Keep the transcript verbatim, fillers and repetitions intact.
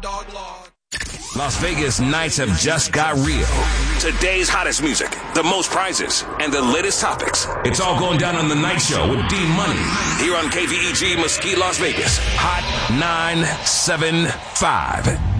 Las Vegas nights have just got real. Today's hottest music, the most prizes, and the latest topics. It's all going down on The Night Show with D Money. Here on K V E G Mesquite, Las Vegas. Hot nine seven five.